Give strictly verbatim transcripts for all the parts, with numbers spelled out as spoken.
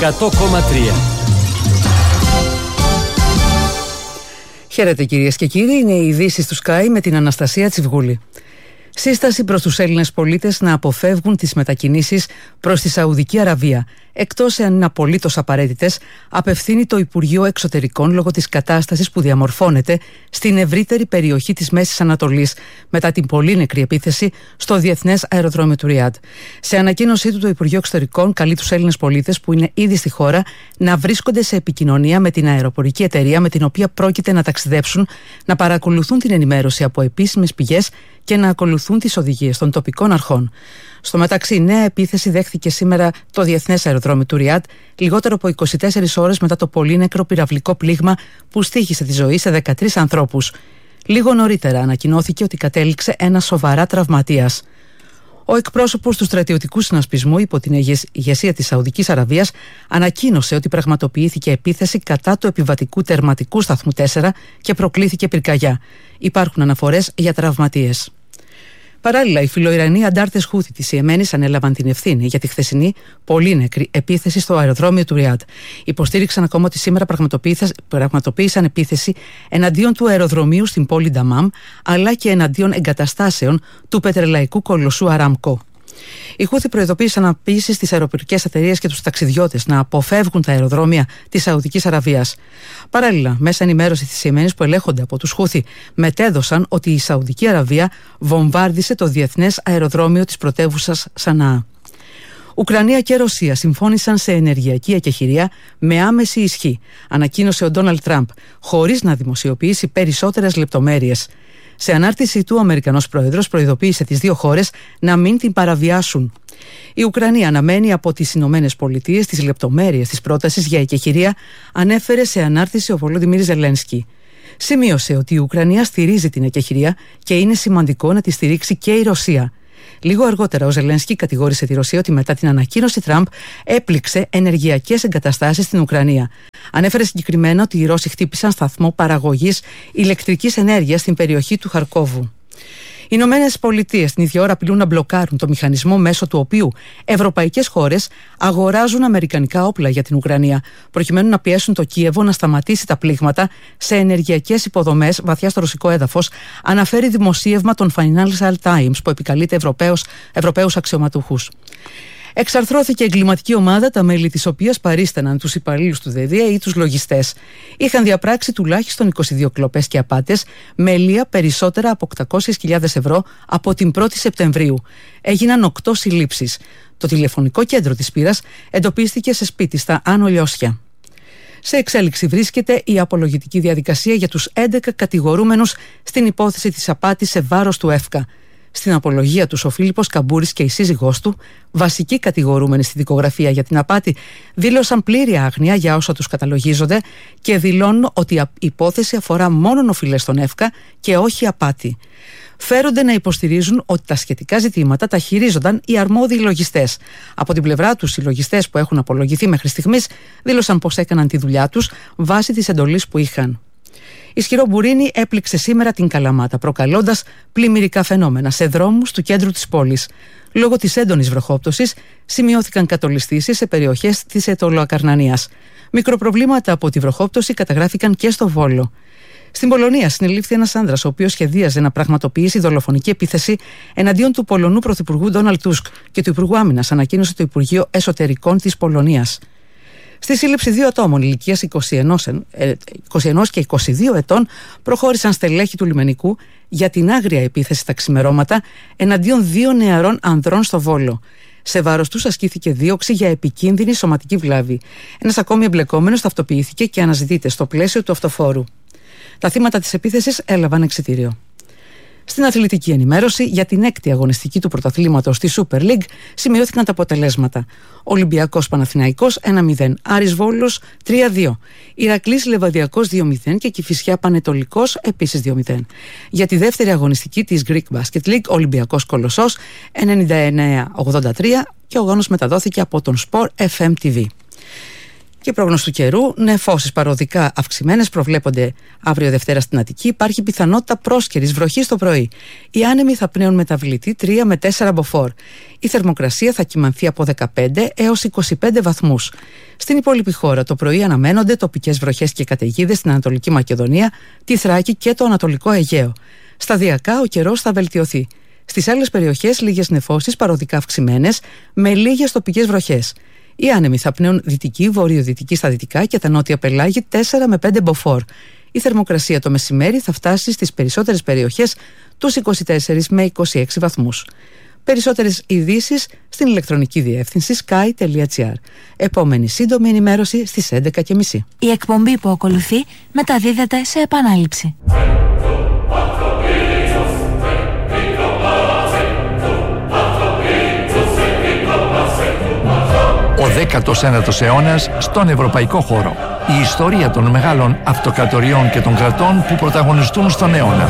εκατό κόμμα τρία. Χαίρετε κυρίες και κύριοι, είναι οι ειδήσεις του Sky με την Αναστασία Τσιβγούλη. Σύσταση προς τους Έλληνες πολίτες να αποφεύγουν τις μετακινήσεις προς τη Σαουδική Αραβία, εκτός εάν είναι απολύτως απαραίτητες, απευθύνει το Υπουργείο Εξωτερικών λόγω της κατάστασης που διαμορφώνεται στην ευρύτερη περιοχή της Μέσης Ανατολής μετά την πολύ νεκρή επίθεση στο Διεθνές Αεροδρόμιο του Ριάντ. Σε ανακοίνωσή του, το Υπουργείο Εξωτερικών καλεί τους Έλληνες πολίτες που είναι ήδη στη χώρα να βρίσκονται σε επικοινωνία με την αεροπορική εταιρεία με την οποία πρόκειται να ταξιδέψουν, να παρακολουθούν την ενημέρωση από επίσημες πηγές και να ακολουθούν τις οδηγίες των τοπικών αρχών. Στο μεταξύ, νέα επίθεση δέχθηκε σήμερα το Διεθνές Αεροδρόμιο του Ριάντ, λιγότερο από είκοσι τέσσερις ώρες μετά το πολύ νεκρό πυραυλικό πλήγμα που στοίχησε τη ζωή σε δεκατρείς ανθρώπους. Λίγο νωρίτερα ανακοινώθηκε ότι κατέληξε ένας σοβαρά τραυματίας. Ο εκπρόσωπος του στρατιωτικού συνασπισμού υπό την ηγεσία της Σαουδικής Αραβίας ανακοίνωσε ότι πραγματοποιήθηκε επίθεση κατά του επιβατικού τερματικού σταθμού τέσσερα και προκλήθηκε πυρκαγιά. Υπάρχουν αναφορές για τραυματίες. Παράλληλα, οι φιλοϊρανοί αντάρτες Χούθι της Ιεμένης ανέλαβαν την ευθύνη για τη χθεσινή πολύ νεκρή επίθεση στο αεροδρόμιο του Ριάντ. Υποστήριξαν ακόμα ότι σήμερα πραγματοποίησαν επίθεση εναντίον του αεροδρομίου στην πόλη Νταμάμ, αλλά και εναντίον εγκαταστάσεων του πετρελαϊκού κολοσσού Αράμκο. Οι Χούθι προειδοποίησαν επίσης τις αεροπορικές εταιρείες και τους ταξιδιώτες να αποφεύγουν τα αεροδρόμια της Σαουδικής Αραβίας. Παράλληλα, μέσα ενημέρωση της Ιεμένης που ελέγχονται από τους Χούθι μετέδωσαν ότι η Σαουδική Αραβία βομβάρδισε το διεθνές αεροδρόμιο της πρωτεύουσας Σανάα. Ουκρανία και Ρωσία συμφώνησαν σε ενεργειακή εκεχηρία με άμεση ισχύ, ανακοίνωσε ο Ντόναλντ Τραμπ, χωρίς να δημοσιοποιήσει περισσότερες λεπτομέρειες. Σε ανάρτηση του, ο Αμερικανός Πρόεδρος προειδοποίησε τις δύο χώρες να μην την παραβιάσουν. Η Ουκρανία αναμένει από τις Ηνωμένες Πολιτείες τις λεπτομέρειες της πρότασης για εκεχηρία, ανέφερε σε ανάρτηση ο Βολόντιμιρ Ζελένσκι. Σημείωσε ότι η Ουκρανία στηρίζει την εκεχηρία και είναι σημαντικό να τη στηρίξει και η Ρωσία. Λίγο αργότερα, ο Ζελένσκι κατηγόρησε τη Ρωσία ότι μετά την ανακοίνωση Τραμπ έπληξε ενεργειακές εγκαταστάσεις στην Ουκρανία. Ανέφερε συγκεκριμένα ότι οι Ρώσοι χτύπησαν σταθμό παραγωγής ηλεκτρικής ενέργειας στην περιοχή του Χαρκόβου. Οι Ηνωμένες Πολιτείες την ίδια ώρα απειλούν να μπλοκάρουν το μηχανισμό μέσω του οποίου ευρωπαϊκές χώρες αγοράζουν αμερικανικά όπλα για την Ουκρανία, προκειμένου να πιέσουν το Κίεβο να σταματήσει τα πλήγματα σε ενεργειακές υποδομές βαθιά στο ρωσικό έδαφος, αναφέρει δημοσίευμα των Financial Times που επικαλείται Ευρωπαίους, Ευρωπαίους αξιωματούχους. Εξαρθρώθηκε εγκληματική ομάδα, τα μέλη της οποίας παρίσταναν τους υπαλλήλους του ΔΕΔΙΑ ή τους λογιστές. Είχαν διαπράξει τουλάχιστον είκοσι δύο κλοπές και απάτες με λία περισσότερα από οκτακόσιες χιλιάδες ευρώ από την πρώτη Σεπτεμβρίου. Έγιναν οκτώ συλλήψεις. Το τηλεφωνικό κέντρο της πύρας εντοπίστηκε σε σπίτι στα Άνω Λιώσια. Σε εξέλιξη βρίσκεται η απολογητική διαδικασία για τους έντεκα κατηγορούμενους στην υπόθεση της απάτης σε βάρος του ΕΦΚΑ. Στην απολογία τους, ο Φίλιππος Καμπούρης και η σύζυγός του, βασικοί κατηγορούμενοι στη δικογραφία για την απάτη, δήλωσαν πλήρη άγνοια για όσα τους καταλογίζονται και δηλώνουν ότι η υπόθεση αφορά μόνο οφειλές στον ΕΦΚΑ και όχι απάτη. Φέρονται να υποστηρίζουν ότι τα σχετικά ζητήματα τα χειρίζονταν οι αρμόδιοι λογιστές. Από την πλευρά τους, οι λογιστές που έχουν απολογηθεί μέχρι στιγμής δήλωσαν πως έκαναν τη δουλειά τους βάσει της εντολής που είχαν. Ισχυρό μπουρίνι έπληξε σήμερα την Καλαμάτα, προκαλώντας πλημμυρικά φαινόμενα σε δρόμους του κέντρου της πόλης. Λόγω της έντονης βροχόπτωσης σημειώθηκαν κατολιστήσεις σε περιοχές της Αιτωλοακαρνανίας. Μικροπροβλήματα από τη βροχόπτωση καταγράφηκαν και στο Βόλο. Στην Πολωνία συνελήφθη ένας άνδρας, ο οποίος σχεδίαζε να πραγματοποιήσει δολοφονική επίθεση εναντίον του Πολωνού Πρωθυπουργού Ντόναλντ Τούσκ και του Υπουργού Άμυνας, ανακοίνωσε το Υπουργείο Εσωτερικών της Πολωνίας. Στη σύλληψη δύο ατόμων ηλικίας είκοσι ένα και είκοσι δύο ετών προχώρησαν στελέχη του λιμενικού για την άγρια επίθεση τα ξημερώματα εναντίον δύο νεαρών ανδρών στο Βόλο. Σε βάρος τους ασκήθηκε δίωξη για επικίνδυνη σωματική βλάβη. Ένας ακόμη εμπλεκόμενος ταυτοποιήθηκε και αναζητείται στο πλαίσιο του αυτοφόρου. Τα θύματα της επίθεσης έλαβαν εξιτήριο. Στην αθλητική ενημέρωση, για την έκτη αγωνιστική του πρωταθλήματος στη Super League σημειώθηκαν τα αποτελέσματα. Ολυμπιακός Παναθηναϊκός ένα μηδέν, Άρης Βόλος τρία δύο, Ηρακλής Λεβαδιακός δύο μηδέν και Κηφισιά Πανετολικός επίσης δύο μηδέν. Για τη δεύτερη αγωνιστική της Greek Basket League, Ολυμπιακός Κολοσσός ενενήντα εννέα ογδόντα τρία και ο αγώνας μεταδόθηκε από τον Sport εφ εμ τι βι. Και πρόγνωση του καιρού, νεφώσεις παροδικά αυξημένες προβλέπονται αύριο Δευτέρα στην Αττική. Υπάρχει πιθανότητα πρόσκαιρης βροχής το πρωί. Οι άνεμοι θα πνέουν μεταβλητή τρία με τέσσερα μποφόρ. Η θερμοκρασία θα κυμανθεί από δεκαπέντε έως είκοσι πέντε βαθμούς. Στην υπόλοιπη χώρα το πρωί αναμένονται τοπικές βροχές και καταιγίδες στην Ανατολική Μακεδονία, τη Θράκη και το Ανατολικό Αιγαίο. Σταδιακά ο καιρός θα βελτιωθεί. Στις άλλες περιοχές λίγες νεφώσεις παροδικά αυξημένες με λίγες τοπικές βροχές. Οι άνεμοι θα πνέουν δυτική, βορειοδυτική στα δυτικά και τα νότια πελάγη τέσσερα με πέντε μποφόρ. Η θερμοκρασία το μεσημέρι θα φτάσει στις περισσότερες περιοχές τους είκοσι τέσσερα με είκοσι έξι βαθμούς. Περισσότερες ειδήσεις στην ηλεκτρονική διεύθυνση sky τελεία gr. Επόμενη σύντομη ενημέρωση στις έντεκα και μισή. Η εκπομπή που ακολουθεί μεταδίδεται σε επανάληψη. Ο δέκατος ένατος αιώνας στον ευρωπαϊκό χώρο. Η ιστορία των μεγάλων αυτοκρατοριών και των κρατών που πρωταγωνιστούν στον αιώνα.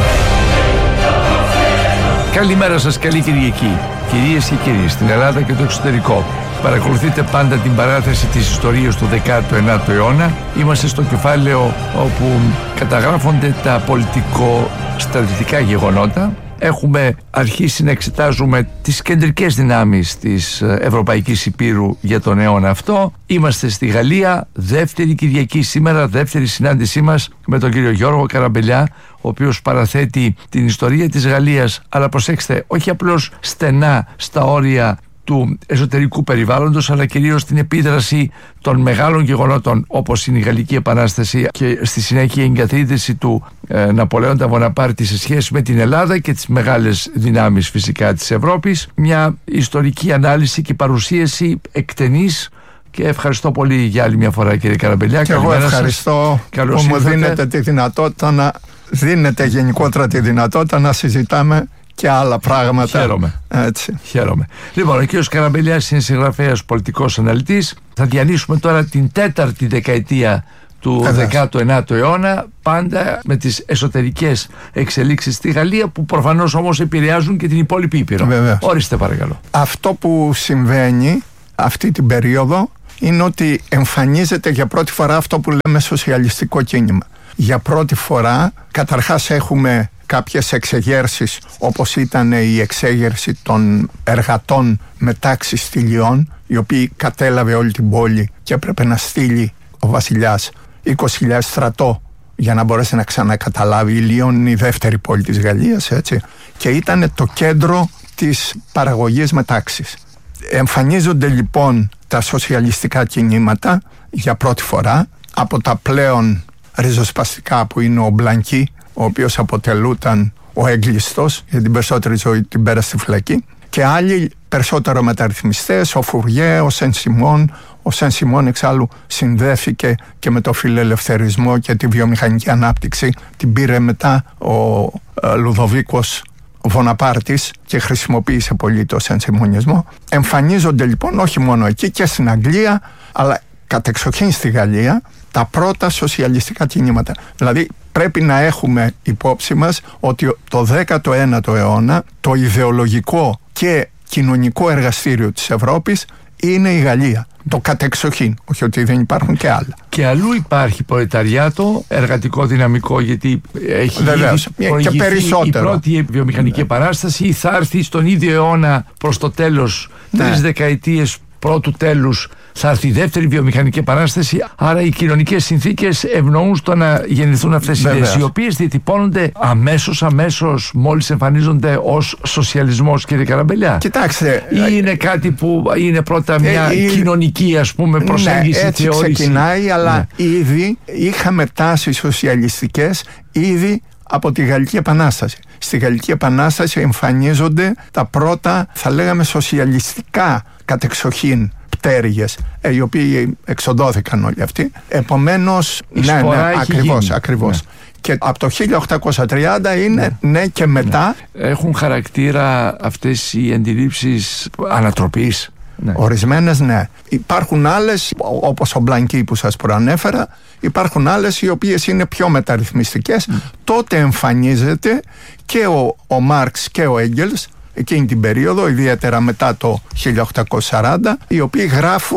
Καλημέρα σας, καλή Κυριακή. Κυρίες και κύριοι, στην Ελλάδα και το εξωτερικό. Παρακολουθείτε πάντα την παράθεση της ιστορίας του δέκατου ένατου αιώνα. Είμαστε στο κεφάλαιο όπου καταγράφονται τα πολιτικο-στρατιωτικά γεγονότα. Έχουμε αρχίσει να εξετάζουμε τις κεντρικές δυνάμεις της Ευρωπαϊκής Υπήρου για τον αιώνα αυτό. Είμαστε στη Γαλλία, δεύτερη Κυριακή σήμερα, δεύτερη συνάντησή μας με τον κύριο Γιώργο Καραμπελιά, ο οποίος παραθέτει την ιστορία της Γαλλίας, αλλά προσέξτε, όχι απλώς στενά στα όρια του εσωτερικού περιβάλλοντος, αλλά κυρίως την επίδραση των μεγάλων γεγονότων όπως είναι η Γαλλική Επανάσταση και στη συνέχεια η εγκαθίδρυση του ε, Ναπολέοντα Βοναπάρτη σε σχέση με την Ελλάδα και τις μεγάλες δυνάμεις φυσικά της Ευρώπης. Μια ιστορική ανάλυση και παρουσίαση εκτενής. Και ευχαριστώ πολύ για άλλη μια φορά, κύριε Καραμπελιά. Και εγώ ευχαριστώ που μου δίνετε τη δυνατότητα να δίνετε γενικότερα τη δυνατότητα να συζητάμε και άλλα πράγματα. Χαίρομαι. Έτσι. Χαίρομαι. Λοιπόν, ο κ. Καραμπελιάς είναι συγγραφέας, πολιτικός αναλυτής. Θα διανύσουμε τώρα την τέταρτη δεκαετία του δέκατου ένατου αιώνα, πάντα με τις εσωτερικές εξελίξεις στη Γαλλία, που προφανώς όμως επηρεάζουν και την υπόλοιπη Ήπειρο. Βεβαίως. Ορίστε παρακαλώ. Αυτό που συμβαίνει αυτή την περίοδο είναι ότι εμφανίζεται για πρώτη φορά αυτό που λέμε σοσιαλιστικό κίνημα. Για πρώτη φορά, καταρχάς έχουμε κάποιες εξεγέρσεις, όπως ήταν η εξέγερση των εργατών με τάξη στη Λιόν, η οποία κατέλαβε όλη την πόλη και έπρεπε να στείλει ο βασιλιάς είκοσι χιλιάδες στρατό για να μπορέσει να ξανακαταλάβει. Η Λιόν είναι η δεύτερη πόλη της Γαλλίας, έτσι, και ήταν το κέντρο της παραγωγής με τάξης. Εμφανίζονται λοιπόν τα σοσιαλιστικά κινήματα για πρώτη φορά, από τα πλέον ριζοσπαστικά που είναι ο Μπλανκί, ο οποίος αποτελούταν ο έγκλειστος, για την περισσότερη ζωή την πέρασε στη φυλακή, και άλλοι περισσότερο μεταρρυθμιστές, ο Φουριέ, ο Σεν Σιμών. Ο Σεν Σιμών εξάλλου συνδέθηκε και με το φιλελευθερισμό και τη βιομηχανική ανάπτυξη. Την πήρε μετά ο ε, Λουδοβίκος Βοναπάρτης και χρησιμοποίησε πολύ το σενσιμονισμό. Εμφανίζονται λοιπόν όχι μόνο εκεί και στην Αγγλία, αλλά κατεξοχήν στη Γαλλία, τα πρώτα σοσιαλιστικά κινήματα. Δηλαδή πρέπει να έχουμε υπόψη μας ότι το δέκατο ένατο αιώνα το ιδεολογικό και κοινωνικό εργαστήριο της Ευρώπης είναι η Γαλλία. Το κατεξοχήν, όχι ότι δεν υπάρχουν και άλλα. Και αλλού υπάρχει προλεταριάτο, εργατικό δυναμικό, γιατί έχει Βεβαίως, προηγηθεί και περισσότερο. Η πρώτη βιομηχανική ναι. επανάσταση, θα έρθει στον ίδιο αιώνα προς το τέλος, ναι. τρεις δεκαετίες πρώτου τέλους, θα έρθει η δεύτερη βιομηχανική επανάσταση. Άρα οι κοινωνικές συνθήκες ευνοούν στο να γεννηθούν αυτές οι ιδέες, οι οποίες διατυπώνονται αμέσως, αμέσως μόλις εμφανίζονται ως σοσιαλισμός, κύριε Καραμπελιά. Κοιτάξτε, ή είναι κάτι που είναι πρώτα μια ε, κοινωνική, ας πούμε, προσέγγιση, ναι, έτσι θεώρηση. Ξεκινάει, αλλά ναι. ήδη είχαμε τάσεις σοσιαλιστικές ήδη από τη Γαλλική Επανάσταση. Στη Γαλλική Επανάσταση εμφανίζονται τα πρώτα, θα λέγαμε, σοσιαλιστικά κατεξοχήν πτέρυγες, ε, οι οποίοι εξοντώθηκαν όλοι αυτοί. Επομένως, ναι, ναι, ακριβώς, ακριβώς. Ναι. Και από το χίλια οκτακόσια τριάντα είναι ναι, ναι και μετά. Ναι. Έχουν χαρακτήρα αυτές οι αντιλήψεις ανατροπής. Ναι. Ορισμένες ναι. Υπάρχουν άλλες, όπως ο Μπλανκί που σας προανέφερα, υπάρχουν άλλες οι οποίες είναι πιο μεταρρυθμιστικές. Mm. Τότε εμφανίζεται και ο, ο Μάρξ και ο Έγγελς εκείνη την περίοδο, ιδιαίτερα μετά το χίλια οκτακόσια σαράντα, οι οποίοι γράφουν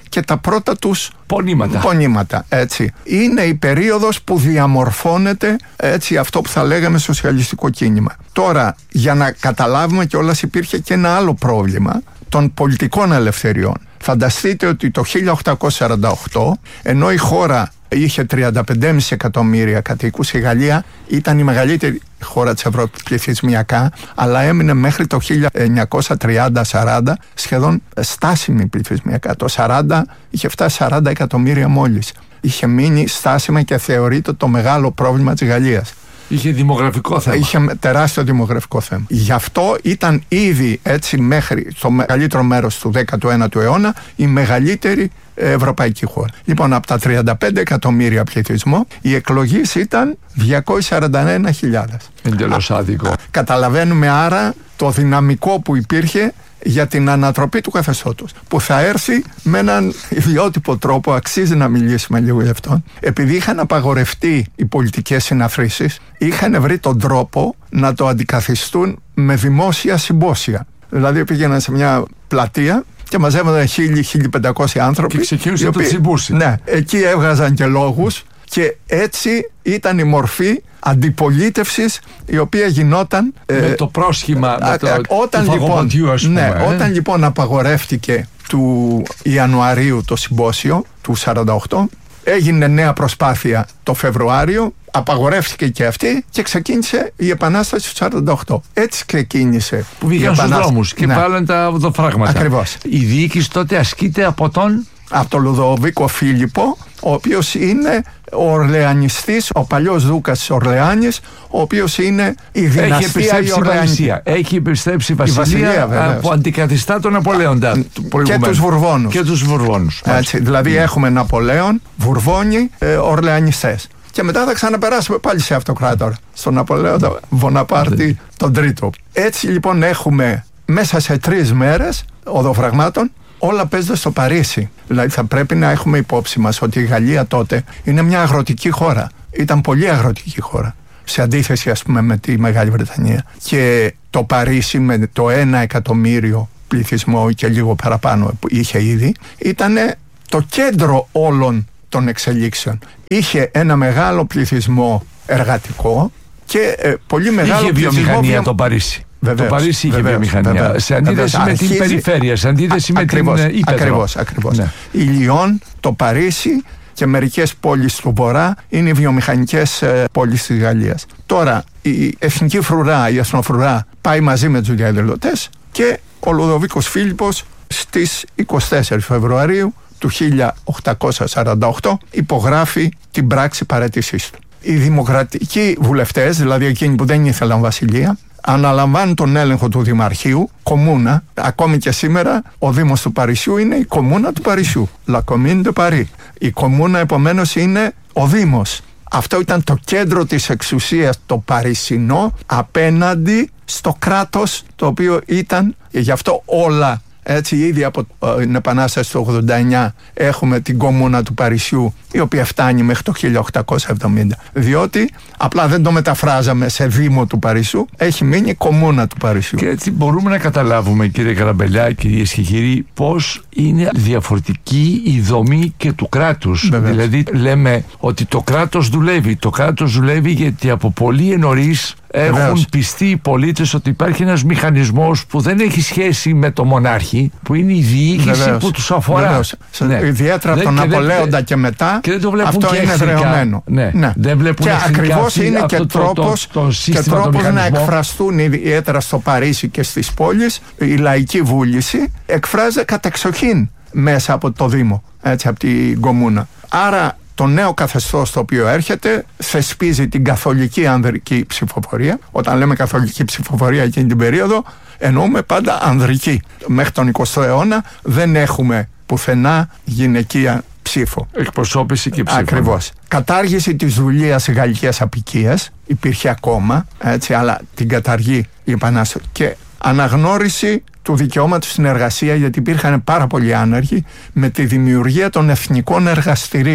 και τα πρώτα τους πονήματα. πονήματα, έτσι. Είναι η περίοδος που διαμορφώνεται, έτσι, αυτό που θα λέγαμε σοσιαλιστικό κίνημα. Τώρα, για να καταλάβουμε κιόλας, υπήρχε και ένα άλλο πρόβλημα των πολιτικών ελευθεριών. Φανταστείτε ότι το χίλια οκτακόσια σαράντα οκτώ, ενώ η χώρα είχε τριάντα πέντε κόμμα πέντε εκατομμύρια κατοίκους, η Γαλλία ήταν η μεγαλύτερη χώρα της Ευρώπης πληθυσμιακά, αλλά έμεινε μέχρι το χίλια εννιακόσια τριάντα σαράντα σχεδόν στάσιμη πληθυσμιακά. Το σαράντα είχε φτάσει σαράντα εκατομμύρια μόλις. Είχε μείνει στάσιμα και θεωρείται το μεγάλο πρόβλημα της Γαλλίας. Είχε δημογραφικό θέμα. Είχε τεράστιο δημογραφικό θέμα. Γι' αυτό ήταν ήδη, έτσι, μέχρι το μεγαλύτερο μέρος του δέκατου ένατου αιώνα η μεγαλύτερη ευρωπαϊκή χώρα. Λοιπόν, από τα τριάντα πέντε εκατομμύρια πληθυσμό, οι εκλογές ήταν διακόσιες σαράντα ένα χιλιάδες. Εντελώς άδικο. Καταλαβαίνουμε άρα το δυναμικό που υπήρχε για την ανατροπή του καθεστώτος, που θα έρθει με έναν ιδιότυπο τρόπο. Αξίζει να μιλήσουμε λίγο γι' αυτό. Επειδή είχαν απαγορευτεί οι πολιτικές συναθρήσεις, είχαν βρει τον τρόπο να το αντικαθιστούν με δημόσια συμπόσια. Δηλαδή πήγαιναν σε μια πλατεία και μαζεύονταν χίλιοι με χίλιοι πεντακόσιοι άνθρωποι. Και ξεκίνησε το τσιμπούσι. Ναι, εκεί έβγαζαν και λόγους. Και έτσι ήταν η μορφή αντιπολίτευσης η οποία γινόταν με ε, το πρόσχημα α, με το, όταν, του λοιπόν, ας πούμε, ναι, ε. όταν λοιπόν απαγορεύτηκε του Ιανουαρίου το συμπόσιο του σαράντα οκτώ, έγινε νέα προσπάθεια το Φεβρουάριο, απαγορεύτηκε και αυτή και ξεκίνησε η Επανάσταση του σαράντα οκτώ. Έτσι ξεκίνησε. Που βγήκαν στους δρόμους και ναι. βάλαν τα οδοφράγματα. Ακριβώς. Η διοίκηση τότε ασκείται από τον... από τον Λουδοβίκο Φίλιππο, ο οποίος είναι ο Ορλεανιστής, ο παλιός Δούκας της Ορλεάνης, ο οποίος είναι η δυναστεία η Ορλεανική. Έχει επιστρέψει η βασιλεία, η βασιλεία που αντικαθιστά τον Ναπολέοντα. Και τους Βουρβώνους. Και τους Βουρβώνους. Έτσι, δηλαδή mm. έχουμε Ναπολέον, Βουρβώνοι, ε, Ορλεανιστές. Και μετά θα ξαναπεράσουμε πάλι σε αυτοκράτορα, στον Ναπολέοντα Βοναπάρτη mm. τον τρίτο. Έτσι λοιπόν έχουμε μέσα σε τρεις μέρες οδοφραγμάτων όλα παίζονται στο Παρίσι. Δηλαδή θα πρέπει να έχουμε υπόψη μας ότι η Γαλλία τότε είναι μια αγροτική χώρα. Ήταν πολύ αγροτική χώρα. Σε αντίθεση, ας πούμε, με τη Μεγάλη Βρετανία. Και το Παρίσι με το ένα εκατομμύριο πληθυσμό και λίγο παραπάνω που είχε ήδη, ήταν το κέντρο όλων των εξελίξεων. Είχε ένα μεγάλο πληθυσμό εργατικό και ε, πολύ μεγάλο είχε πληθυσμό... Είχε βιομηχανία το Παρίσι. Βεβαίως, το Παρίσι είχε βεβαίως, βιομηχανία. Βεβαίως, σε αντίθεση βεβαίως, με αρχίζει... την περιφέρεια, σε αντίθεση Α, με ακριβώς, την Ήπεθρο. Ακριβώς, ακριβώς. Ναι. Η Λιόν, το Παρίσι και μερικές πόλεις του Βορρά είναι οι βιομηχανικές ε, πόλεις της Γαλλίας. Τώρα, η εθνική φρουρά, η εθνοφρουρά πάει μαζί με τους διαδηλωτές και ο Λουδοβίκος Φίλιππος στις είκοσι τέσσερις Φεβρουαρίου του χίλια οκτακόσια σαράντα οκτώ υπογράφει την πράξη παραίτησής του. Οι δημοκρατικοί βουλευτές, δηλαδή εκείνοι που δεν ήθελαν βασιλεία, αναλαμβάνουν τον έλεγχο του Δημαρχείου, κομμούνα. Ακόμη και σήμερα ο Δήμος του Παρισιού είναι η κομμούνα του Παρισιού. La Commune de Paris. Η κομμούνα επομένως είναι ο Δήμος. Αυτό ήταν το κέντρο της εξουσίας, το παρισινό, απέναντι στο κράτος το οποίο ήταν, και γι' αυτό όλα. Έτσι, ήδη από την Επανάσταση του ογδόντα εννιά έχουμε την κομμούνα του Παρισιού, η οποία φτάνει μέχρι το χίλια οκτακόσια εβδομήντα. Διότι απλά δεν το μεταφράζαμε σε Δήμο του Παρισιού, έχει μείνει κομμούνα του Παρισιού. Και έτσι μπορούμε να καταλάβουμε, κύριε Καραμπελιά, κυρίες και κύριοι, πώς είναι διαφορετική η δομή και του κράτους. Βεβαίως. Δηλαδή, λέμε ότι το κράτος δουλεύει. Το κράτος δουλεύει γιατί από πολύ νωρίς έχουν Βεβαίως. πιστεί οι πολίτες ότι υπάρχει ένας μηχανισμός που δεν έχει σχέση με το μονάρχη, που είναι η διοίκηση Βεβαίως. που τους αφορά. Ναι. Ιδιαίτερα από τον Ναπολέοντα και, και μετά, και δεν το αυτό και είναι δρεωμένο. Ναι. Ναι. Δεν βλέπουν και ακριβώς είναι και τρόπος, το, το, το και τρόπος να εκφραστούν ιδιαίτερα στο Παρίσι και στις πόλεις. Η λαϊκή βούληση εκφράζεται κατεξοχήν μέσα από το Δήμο, έτσι, από την κομμούνα. Άρα το νέο καθεστώς το οποίο έρχεται θεσπίζει την καθολική ανδρική ψηφοφορία. Όταν λέμε καθολική ψηφοφορία εκείνη την περίοδο, εννοούμε πάντα ανδρική. Μέχρι τον εικοστό αιώνα δεν έχουμε πουθενά γυναικεία ψήφο. Εκπροσώπηση και ψήφο. Ακριβώς. Κατάργηση της δουλείας γαλλικές απικίες υπήρχε ακόμα, έτσι, αλλά την καταργεί η Επανάσταση. Και αναγνώριση του δικαιώματος στην εργασία, γιατί υπήρχαν πάρα πολλοί άνεργοι, με τη δημιουργία των εθνικών εργαστηρίων.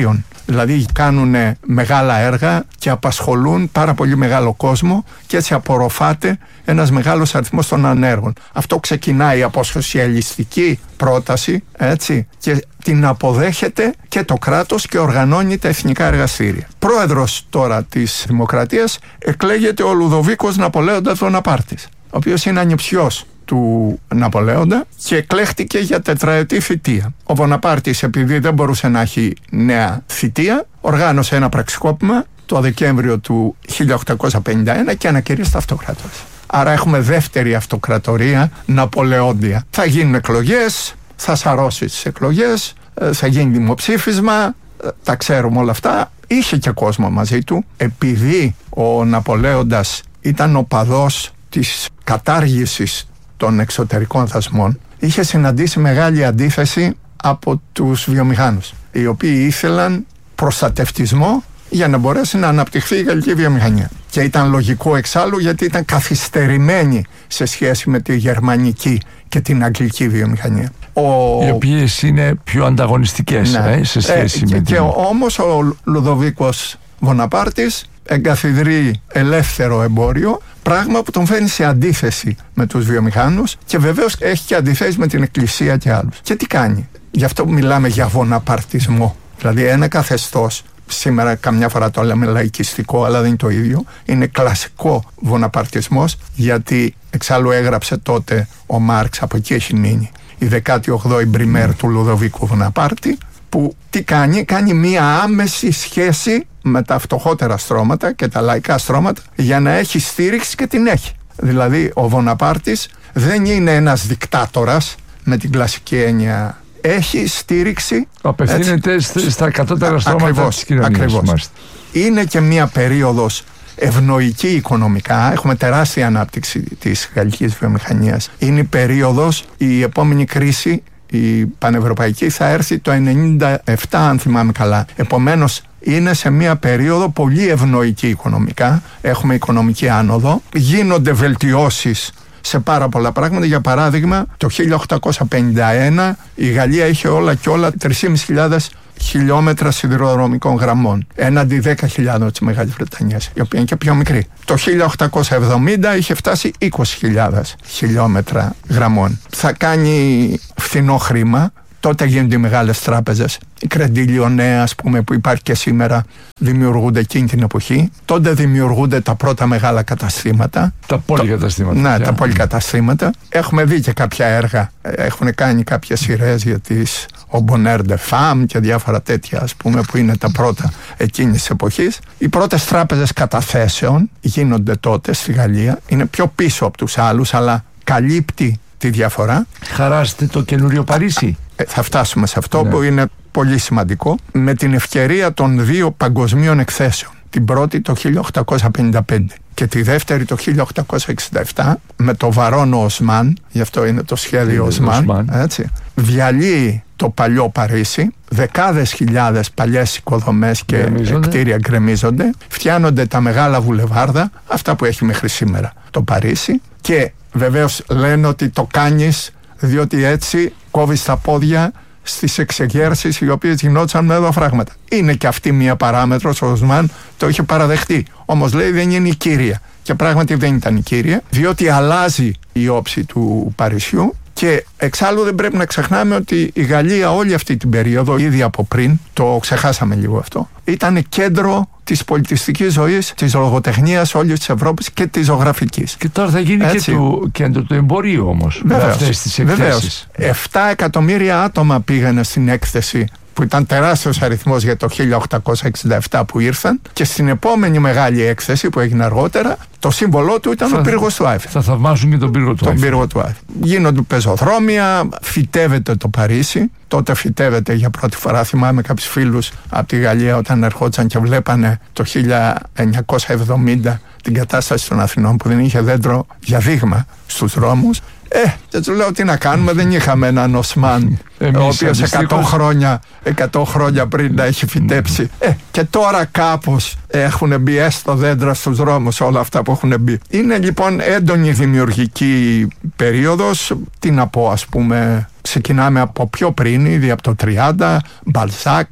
Δηλαδή κάνουν μεγάλα έργα και απασχολούν πάρα πολύ μεγάλο κόσμο και έτσι απορροφάται ένας μεγάλος αριθμός των ανέργων. Αυτό ξεκινάει από σοσιαλιστική πρόταση, έτσι, και την αποδέχεται και το κράτος και οργανώνει τα εθνικά εργαστήρια. Πρόεδρος τώρα της Δημοκρατίας εκλέγεται ο Λουδοβίκος Ναπολέοντας Βοναπάρτης, ο οποίος είναι ανιψιός του Ναπολέοντα και εκλέχτηκε για τετραετή θητεία. Ο Βοναπάρτης, επειδή δεν μπορούσε να έχει νέα θητεία, οργάνωσε ένα πραξικόπημα το Δεκέμβριο του χίλια οκτακόσια πενήντα ένα και ανακηρύσσεται αυτοκράτορας. Άρα έχουμε δεύτερη αυτοκρατορία Ναπολεόντια. Θα γίνουν εκλογές, θα σαρώσει τις εκλογές, θα γίνει δημοψήφισμα, τα ξέρουμε όλα αυτά. Είχε και κόσμο μαζί του, επειδή ο Ναπολέοντας ήταν οπαδός της κατάργησης των εξωτερικών δασμών, είχε συναντήσει μεγάλη αντίθεση από τους βιομηχάνους, οι οποίοι ήθελαν προστατευτισμό για να μπορέσει να αναπτυχθεί η γαλλική βιομηχανία. Και ήταν λογικό εξάλλου, γιατί ήταν καθυστερημένη σε σχέση με τη γερμανική και την αγγλική βιομηχανία. Ο... Οι οποίες είναι πιο ανταγωνιστικές, ναι, ε, σε σχέση ε, με και, την... Και όμως ο Λουδοβίκος Βοναπάρτης εγκαθιδρεί ελεύθερο εμπόριο, πράγμα που τον φέρνει σε αντίθεση με τους βιομηχάνους και βεβαίως έχει και αντιθέσεις με την Εκκλησία και άλλους. Και τι κάνει? Γι' αυτό μιλάμε για βοναπαρτισμό. Δηλαδή ένα καθεστώς, σήμερα καμιά φορά το λέμε λαϊκιστικό, αλλά δεν είναι το ίδιο, είναι κλασικό βοναπαρτισμός, γιατί εξάλλου έγραψε τότε ο Μάρξ, από εκεί έχει μείνει, η δεκάτη όγδοη Μπριμέρ mm. του Λουδοβίκου Βοναπάρτη, που τι κάνει? Κάνει μία άμεση σχέση με τα φτωχότερα στρώματα και τα λαϊκά στρώματα για να έχει στήριξη, και την έχει. Δηλαδή ο Βοναπάρτης δεν είναι ένας δικτάτορας με την κλασική έννοια. Έχει στήριξη. Απευθύνεται έτσι στα κατώτερα στρώματα ακριβώς, της κοινωνίας. Ακριβώς. Είναι και μία περίοδος ευνοϊκή οικονομικά. Έχουμε τεράστια ανάπτυξη της γαλλικής βιομηχανίας. Είναι η περίοδος, η επόμενη κρίση, η πανευρωπαϊκή, θα έρθει το ενενήντα επτά, αν θυμάμαι καλά. Επομένως είναι σε μια περίοδο πολύ ευνοϊκή οικονομικά. Έχουμε οικονομική άνοδο. Γίνονται βελτιώσεις σε πάρα πολλά πράγματα. Για παράδειγμα, το χίλια οκτακόσια πενήντα ένα η Γαλλία είχε όλα και όλα τρεις χιλιάδες πεντακόσια χιλιόμετρα σιδηροδρομικών γραμμών, έναντι δέκα χιλιάδες της Μεγάλης Βρετανίας, η οποία είναι και πιο μικρή. Το χίλια οκτακόσια εβδομήντα είχε φτάσει είκοσι χιλιάδες χιλιόμετρα γραμμών. Θα κάνει φθηνό χρήμα. Τότε γίνονται οι μεγάλες τράπεζες. Η Credit Lyonnais, ας πούμε, που υπάρχει και σήμερα, δημιουργούνται εκείνη την εποχή. Τότε δημιουργούνται τα πρώτα μεγάλα καταστήματα. Τα πολυκαταστήματα. Ναι, τα πολυκαταστήματα. Έχουμε δει και κάποια έργα. Έχουν κάνει κάποιες σειρές για τις ο Bonheur de Femme και διάφορα τέτοια, ας πούμε, που είναι τα πρώτα εκείνης της εποχής. Οι πρώτες τράπεζες καταθέσεων γίνονται τότε στη Γαλλία. Είναι πιο πίσω από τους άλλους, αλλά καλύπτει τη διαφορά. Χαράστε το καινούριο Παρίσι. Ε, θα φτάσουμε σε αυτό, ναι, που είναι πολύ σημαντικό. Με την ευκαιρία των δύο παγκοσμίων εκθέσεων, την πρώτη το χίλια οκτακόσια πενήντα πέντε και τη δεύτερη το χίλια οκτακόσια εξήντα επτά, με το Βαρόνο Οσμάν, γι' αυτό είναι το σχέδιο Οσμάν, έτσι, διαλύει το παλιό Παρίσι, δεκάδες χιλιάδες παλιές οικοδομές και γκρεμίζονται. κτίρια γκρεμίζονται, φτιάνονται τα μεγάλα βουλεβάρδα, αυτά που έχει μέχρι σήμερα το Παρίσι, και βεβαίως λένε ότι το κάνεις διότι έτσι κόβεις τα πόδια στις εξεγέρσεις οι οποίες γινόντουσαν με δοφράγματα. Είναι και αυτή μία παράμετρος, ο Οσμάν το είχε παραδεχτεί. Όμως λέει δεν είναι η κύρια. Και πράγματι δεν ήταν η κύρια, διότι αλλάζει η όψη του Παρισιού. Και εξάλλου δεν πρέπει να ξεχνάμε ότι η Γαλλία όλη αυτή την περίοδο, ήδη από πριν, το ξεχάσαμε λίγο αυτό, ήταν κέντρο της πολιτιστικής ζωής, της λογοτεχνίας όλης της Ευρώπης και της ζωγραφικής. Και τώρα θα γίνει έτσι και το κέντρο του εμπορίου όμως, με αυτές τις εκθέσεις. Επτά εκατομμύρια άτομα πήγανε στην έκθεση, που ήταν τεράστιος αριθμός για το χίλια οκτακόσια εξήντα επτά που ήρθαν, και στην επόμενη μεγάλη έκθεση που έγινε αργότερα, το σύμβολό του ήταν θα, ο πύργος του Άιφελ. Θα θαυμάσουν και τον πύργο του Άιφελ. Τον πύργο του Άιφελ. Γίνονται πεζοδρόμια, φυτεύεται το Παρίσι. Τότε φυτεύεται για πρώτη φορά. Θυμάμαι κάποιους φίλους από τη Γαλλία όταν ερχόντουσαν και βλέπανε το χίλια εννιακόσια εβδομήντα την κατάσταση των Αθηνών, που δεν είχε δέντρο για δείγμα στους δρόμους. Ε, και του λέω τι να κάνουμε, δεν είχαμε έναν Οσμάν ο οποίος εκατό χρόνια, εκατό χρόνια πριν να έχει φυτέψει. Ε, και τώρα κάπως έχουν μπει έστω δέντρα στους δρόμους, όλα αυτά που έχουν μπει. Είναι λοιπόν έντονη δημιουργική περίοδος. Τι να πω, ας πούμε, ξεκινάμε από πιο πριν, ήδη από το τριάντα, Μπαλζάκ,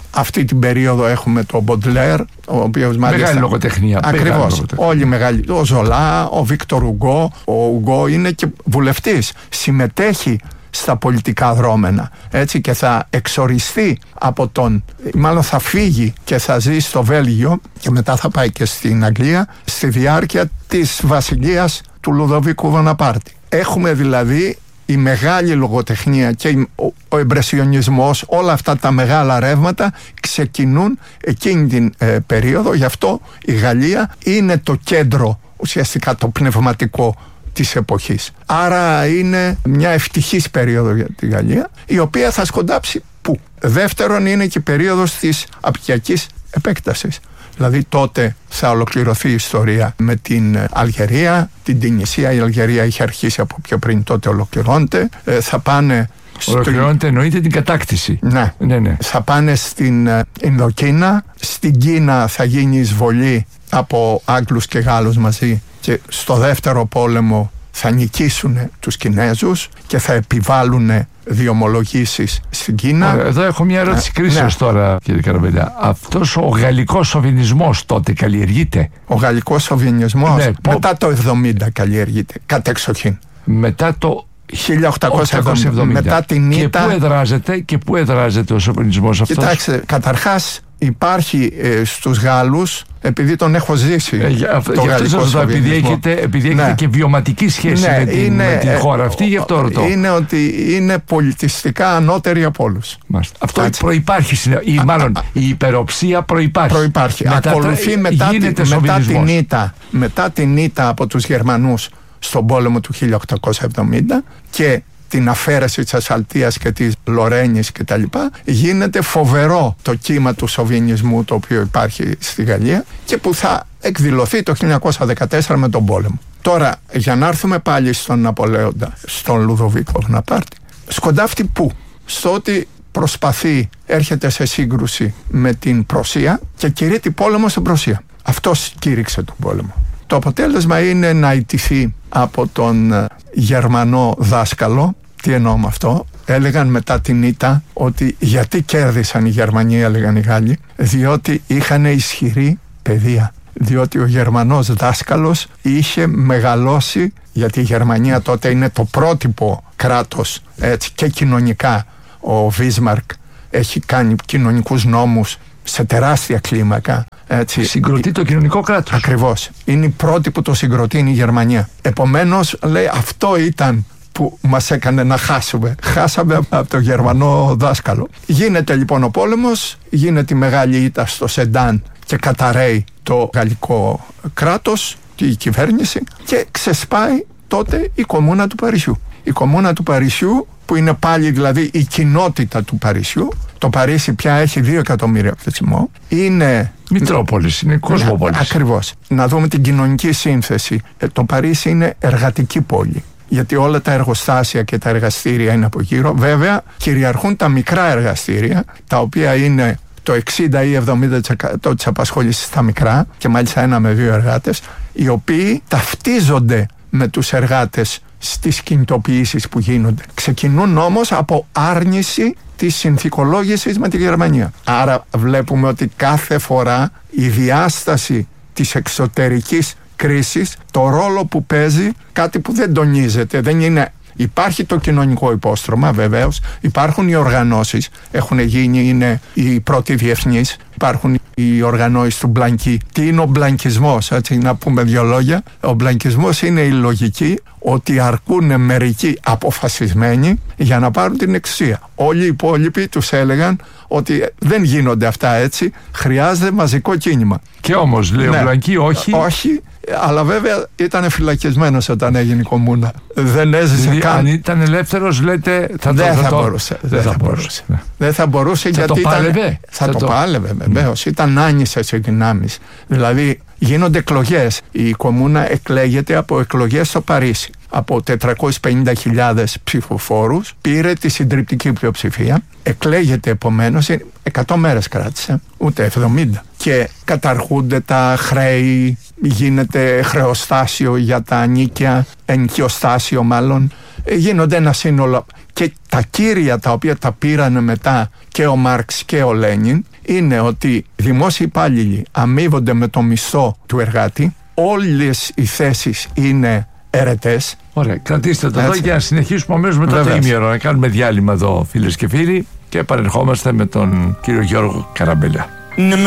αυτή την περίοδο έχουμε τον Μποντλέρ, ο οποίος μάλιστα... Μεγάλη λογοτεχνία. Ακριβώς. Όλοι μεγάλοι. Ο Ζολά, ο Βίκτορ Ουγκό. Ο Ουγκό είναι και βουλευτής. Συμμετέχει στα πολιτικά δρόμενα, έτσι, και θα εξοριστεί από τον, μάλλον θα φύγει και θα ζει στο Βέλγιο και μετά θα πάει και στην Αγγλία στη διάρκεια της βασιλείας του Λουδοβίκου Βοναπάρτη. Έχουμε δηλαδή η μεγάλη λογοτεχνία και ο εμπρεσιονισμός, όλα αυτά τα μεγάλα ρεύματα ξεκινούν εκείνη την ε, περίοδο. Γι' αυτό η Γαλλία είναι το κέντρο, ουσιαστικά το πνευματικό της εποχής. Άρα είναι μια ευτυχής περίοδο για τη Γαλλία, η οποία θα σκοντάψει πού? Δεύτερον, είναι και η περίοδος της απικιακής επέκτασης. Δηλαδή τότε θα ολοκληρωθεί η ιστορία με την Αλγερία, την Τινησία. Η Αλγερία είχε αρχίσει από πιο πριν, τότε ολοκληρώνεται. Ε, θα πάνε... Ολοκληρώνεται, εννοείται την κατάκτηση. Ναι. ναι, ναι. Θα πάνε στην Ινδοκίνα. Στην Κίνα θα γίνει εισβολή από Άγγλους και Γάλλους μαζί, και στο δεύτερο πόλεμο θα νικήσουν τους Κινέζους και θα επιβάλλουν διομολογήσεις στην Κίνα. Εδώ έχω μια ερώτηση ε, κρίσεως ναι. τώρα, κύριε Καραμπελιά. Αυτός ο γαλλικός σοβινισμός τότε καλλιεργείται? Ο γαλλικός σοβινισμός ναι, μετά το εβδομήντα καλλιεργείται, κατεξοχήν. Μετά το χίλια οκτακόσια εβδομήντα. Μετά την ήττα. Και πού εδράζεται, και πού εδράζεται ο σοβινισμός αυτός? Κοιτάξτε, καταρχάς υπάρχει ε, στους Γάλλους, επειδή τον έχω ζήσει ε, αυτό, το γαλλικό σοβινισμό. Επειδή έχετε, επειδή έχετε ναι. και βιωματική σχέση ναι, με, την, είναι, με την χώρα αυτή, γι' αυτό ρωτώ. Είναι ότι είναι πολιτιστικά ανώτεροι από όλους. Αυτό έτσι. Προϋπάρχει, ή μάλλον α, η υπεροψία προϋπάρχει. Προϋπάρχει. Μετά, Ακολουθεί μετά, τη, μετά, την ήττα, μετά την ήττα από τους Γερμανούς στον πόλεμο του χίλια οκτακόσια εβδομήντα και την αφαίρεση της Ασαλτίας και της Λορένης και τα λοιπά, γίνεται φοβερό το κύμα του σοβινισμού το οποίο υπάρχει στη Γαλλία και που θα εκδηλωθεί το χίλια εννιακόσια δεκατέσσερα με τον πόλεμο. Τώρα, για να έρθουμε πάλι στον Ναπολέοντα, στον Λουδοβίκο Βοναπάρτη, σκοντάφτει πού? Στο ότι προσπαθεί, έρχεται σε σύγκρουση με την Πρωσία και κηρύττει πόλεμο στην Πρωσία. Αυτός κήρυξε τον πόλεμο. Το αποτέλεσμα είναι να ιτηθεί από τον Γερμανό δάσκαλο. Τι εννοώ με αυτό? Έλεγαν μετά την ήττα ότι γιατί κέρδισαν οι Γερμανοί, έλεγαν οι Γάλλοι, διότι είχαν ισχυρή παιδεία. Διότι ο Γερμανός δάσκαλος είχε μεγαλώσει, γιατί η Γερμανία τότε είναι το πρότυπο κράτος, έτσι, και κοινωνικά. Ο Βίσμαρκ έχει κάνει κοινωνικούς νόμους σε τεράστια κλίμακα. Έτσι. Συγκροτεί το κοινωνικό κράτος. Ακριβώς. Είναι η πρώτη που το συγκροτεί, είναι η Γερμανία. Επομένως, λέει, αυτό ήταν που μας έκανε να χάσουμε. Χάσαμε από τον Γερμανό δάσκαλο. Γίνεται λοιπόν ο πόλεμος, γίνεται η μεγάλη ήττα στο Σεντάν και καταραίει το γαλλικό κράτος, η κυβέρνηση, και ξεσπάει τότε η Κομμούνα του Παρισιού. Η Κομμούνα του Παρισιού, που είναι πάλι δηλαδή η κοινότητα του Παρισιού. Το Παρίσι πια έχει δύο εκατομμύρια πληθυσμό. Είναι Μητρόπολης, είναι κοσμοπόλης. Ακριβώς. Να δούμε την κοινωνική σύνθεση. Ε, το Παρίσι είναι εργατική πόλη. Γιατί όλα τα εργοστάσια και τα εργαστήρια είναι από γύρω. Βέβαια, κυριαρχούν τα μικρά εργαστήρια, τα οποία είναι το εξήντα ή εβδομήντα τοις εκατό της απασχόλησης στα μικρά, και μάλιστα ένα με δύο εργάτες, οι οποίοι ταυτίζονται με τους εργάτες στις κινητοποιήσεις που γίνονται. Ξεκινούν όμως από άρνηση της συνθηκολόγησης με τη Γερμανία. Άρα βλέπουμε ότι κάθε φορά η διάσταση της εξωτερικής κρίσης, το ρόλο που παίζει, κάτι που δεν τονίζεται, δεν είναι... Υπάρχει το κοινωνικό υπόστρωμα, βεβαίως, υπάρχουν οι οργανώσεις, έχουν γίνει, είναι οι πρώτοι διεθνείς, υπάρχουν οι οργανώσεις του Μπλανκί. Τι είναι ο μπλανκισμός, έτσι, να πούμε δύο λόγια? Ο μπλανκισμός είναι η λογική ότι αρκούν μερικοί αποφασισμένοι για να πάρουν την εξουσία. Όλοι οι υπόλοιποι τους έλεγαν ότι δεν γίνονται αυτά έτσι, χρειάζεται μαζικό κίνημα. Και όμως, λέει ναι, ο Μπλανκί, όχι. Όχι, αλλά βέβαια ήταν φυλακισμένος όταν έγινε η Κομμούνα. Δεν έζησε δηλαδή, καν. Αν ήταν ελεύθερος, λέτε, θα δεν το, θα, το... μπορούσε. Δεν, δεν θα, θα μπορούσε. Ναι. Δεν θα μπορούσε θα γιατί το πάλευε. Ήταν... Θα, θα το, το πάλευε, βεβαίως. Mm. Ήταν άνισες οι δυνάμεις. Δηλαδή γίνονται εκλογές. Η Κομμούνα εκλέγεται από εκλογές στο Παρίσι. Από τετρακόσιες πενήντα χιλιάδες ψηφοφόρους πήρε τη συντριπτική πλειοψηφία. Εκλέγεται επομένως, εκατό μέρες κράτησε, ούτε εβδομήντα. Και καταρχούνται τα χρέη, γίνεται χρεοστάσιο για τα νίκια, ενοικιοστάσιο μάλλον. Γίνονται ένα σύνολο. Και τα κύρια τα οποία τα πήραν μετά και ο Μάρξ και ο Λένιν είναι ότι οι δημόσιοι υπάλληλοι αμείβονται με το μισθό του εργάτη, όλες οι θέσεις είναι αιρετές. Ωραία, κρατήστε το εδώ και να συνεχίσουμε αμέσως μετά το ημίωρο. Να κάνουμε διάλειμμα εδώ, φίλες και φίλοι, και επανερχόμαστε με τον κύριο Γιώργο Καραμπελιά.